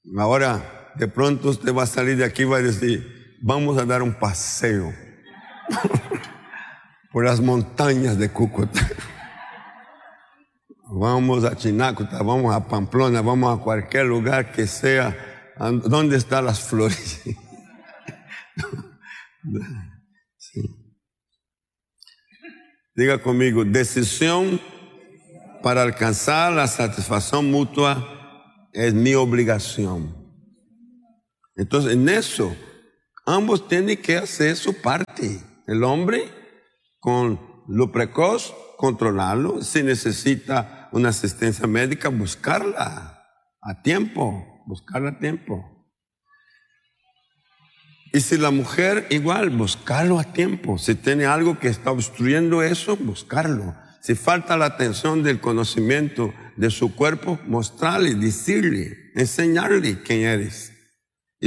Ahora, de pronto usted va a salir de aquí y va a decir, vamos a dar un paseo por las montañas de Cúcuta. Vamos a Chinácuta, vamos a Pamplona, vamos a cualquier lugar que sea. ¿Dónde están las flores? Sí. Diga conmigo, decisión para alcanzar la satisfacción mutua es mi obligación. Entonces, en eso, ambos tienen que hacer su parte. El hombre, con lo precoz, controlarlo. Si necesita una asistencia médica, buscarla a tiempo. Y si la mujer, igual, buscarlo a tiempo. Si tiene algo que está obstruyendo eso, buscarlo. Si falta la atención del conocimiento de su cuerpo, mostrarle, decirle, enseñarle quién eres.